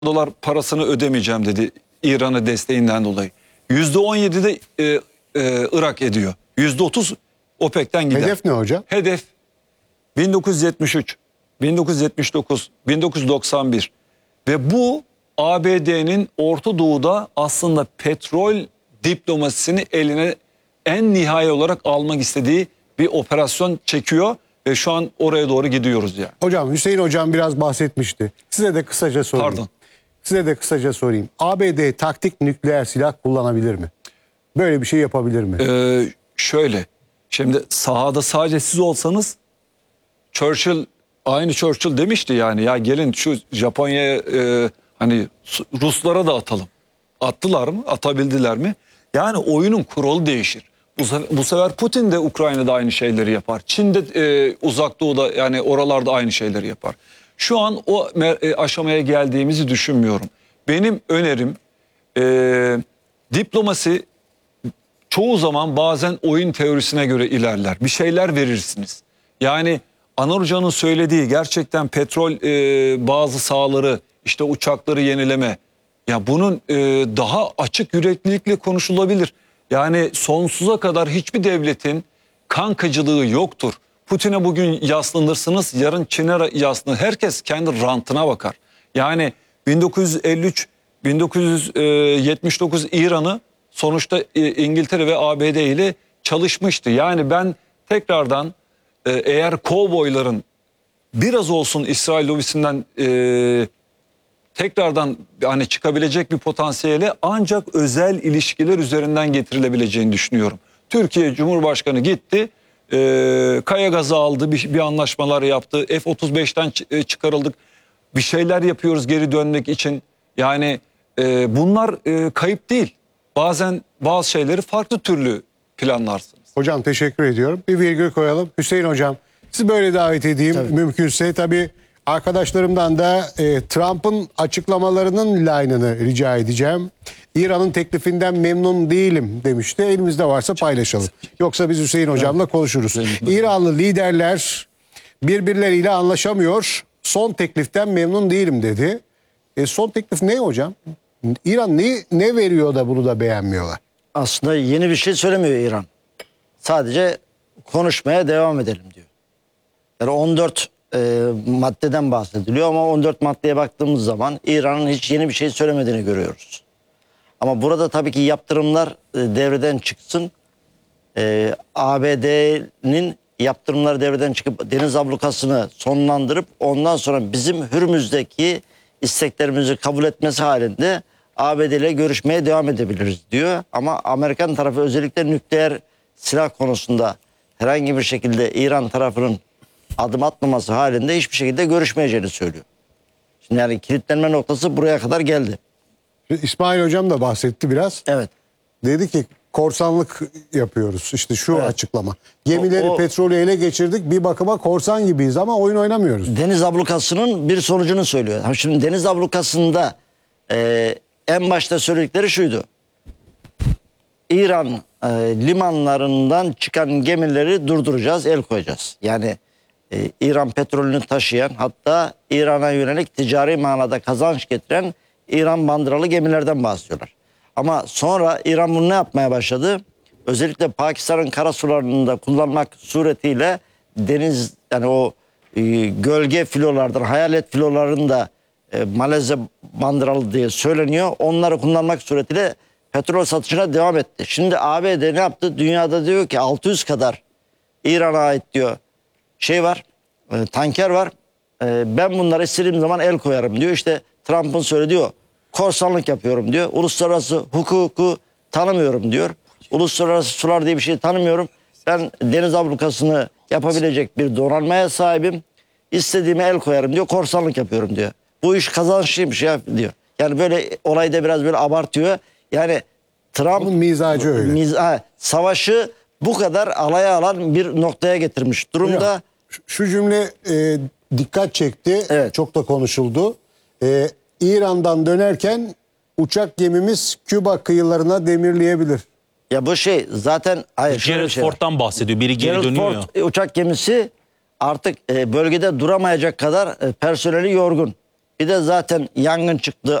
dolar parasını ödemeyeceğim dedi İran'a desteğinden dolayı. %17'de Irak ediyor. %30 OPEC'ten gider. Hedef ne hocam? Hedef 1973, 1979, 1991 ve bu ABD'nin Orta Doğu'da aslında petrol diplomasisini eline en nihai olarak almak istediği bir operasyon çekiyor ve şu an oraya doğru gidiyoruz yani. Hocam Hüseyin hocam biraz bahsetmişti. Size de kısaca sorayım. Pardon. Size de kısaca sorayım. ABD taktik nükleer silah kullanabilir mi? Böyle bir şey yapabilir mi? Şöyle, şimdi sahada sadece siz olsanız aynı Churchill demişti yani ya gelin şu Japonya'ya hani Ruslara da atalım. Attılar mı? Atabildiler mi? Yani oyunun kuralı değişir. Bu sefer Putin de Ukrayna'da aynı şeyleri yapar. Çin de Uzak Doğu'da yani oralarda aynı şeyleri yapar. Şu an o aşamaya geldiğimizi düşünmüyorum. Benim önerim diplomasi çoğu zaman bazen oyun teorisine göre ilerler. Bir şeyler verirsiniz. Yani Anıl Hoca'nın söylediği gerçekten petrol bazı sahaları işte uçakları yenileme. Ya bunun daha açık yüreklilikle konuşulabilir. Yani sonsuza kadar hiçbir devletin kankacılığı yoktur. Putin'e bugün yaslanırsınız, yarın Çin'e yaslanır. Herkes kendi rantına bakar. Yani 1953, 1979 İran'ı sonuçta İngiltere ve ABD ile çalışmıştı. Yani ben tekrardan eğer kovboyların biraz olsun İsrail lobisinden tekrardan hani çıkabilecek bir potansiyele ancak özel ilişkiler üzerinden getirilebileceğini düşünüyorum. Türkiye Cumhurbaşkanı gitti, kaya gazı aldı, bir anlaşmalar yaptı. F-35'ten çıkarıldık, bir şeyler yapıyoruz geri dönmek için. Yani bunlar kayıp değil. Bazen bazı şeyleri farklı türlü planlarsınız. Hocam teşekkür ediyorum. Bir virgül koyalım. Hüseyin hocam sizi böyle davet edeyim mümkünse. Tabii arkadaşlarımdan da Trump'ın açıklamalarının line'ını rica edeceğim. İran'ın teklifinden memnun değilim demişti. Elimizde varsa paylaşalım. Yoksa biz Hüseyin hocamla konuşuruz. İranlı liderler birbirleriyle anlaşamıyor. Son tekliften memnun değilim dedi. Son teklif ne hocam? İran ne veriyor da bunu da beğenmiyorlar? Aslında yeni bir şey söylemiyor İran. Sadece konuşmaya devam edelim diyor. Yani 14 maddeden bahsediliyor ama 14 maddeye baktığımız zaman İran'ın hiç yeni bir şey söylemediğini görüyoruz. Ama burada tabii ki yaptırımlar devreden çıksın. ABD'nin yaptırımları devreden çıkıp deniz ablukasını sonlandırıp ondan sonra bizim Hürmüz'deki isteklerimizi kabul etmesi halinde ABD ile görüşmeye devam edebiliriz diyor. Ama Amerikan tarafı özellikle nükleer silah konusunda herhangi bir şekilde İran tarafının adım atmaması halinde hiçbir şekilde görüşmeyeceğini söylüyor. Şimdi yani kilitlenme noktası buraya kadar geldi. İsmail hocam da bahsetti biraz. Evet. Dedi ki korsanlık yapıyoruz. İşte şu açıklama. Gemileri, petrolü ele geçirdik. Bir bakıma korsan gibiyiz ama oyun oynamıyoruz. Deniz ablukasının bir sonucunu söylüyor. Şimdi deniz ablukasında en başta söyledikleri şuydu. İran limanlarından çıkan gemileri durduracağız, el koyacağız. Yani İran petrolünü taşıyan, hatta İran'a yönelik ticari manada kazanç getiren İran bandıralı gemilerden bahsediyorlar. Ama sonra İran bunu ne yapmaya başladı? Özellikle Pakistan'ın karasularında kullanmak suretiyle deniz, yani o gölge filolardan, hayalet filolarını da Malezya bandıralı diye söyleniyor. Onları kullanmak suretiyle petrol satışına devam etti. Şimdi ABD ne yaptı? Dünyada diyor ki 600 kadar İran'a ait diyor şey var, tanker var. Ben bunları istediğim zaman el koyarım diyor. İşte Trump'ın söylediği o. Korsanlık yapıyorum diyor. Uluslararası hukuku tanımıyorum diyor. Uluslararası sular diye bir şey tanımıyorum. Ben deniz ablukasını yapabilecek bir donanmaya sahibim. İstediğime el koyarım diyor. Korsanlık yapıyorum diyor. Bu iş kazançlıymış ya diyor. Yani böyle olayda biraz böyle abartıyor. Yani Trump mizacı öyle. Savaşı bu kadar alaya alan bir noktaya getirmiş durumda. Hocam, şu cümle dikkat çekti. Evet. Çok da konuşuldu. İran'dan dönerken uçak gemimiz Küba kıyılarına demirleyebilir. Ya bu şey zaten Gerald Ford'dan bahsediyor. Biri geri dönüyor Ford uçak gemisi artık bölgede duramayacak kadar personeli yorgun. Bir de zaten yangın çıktı.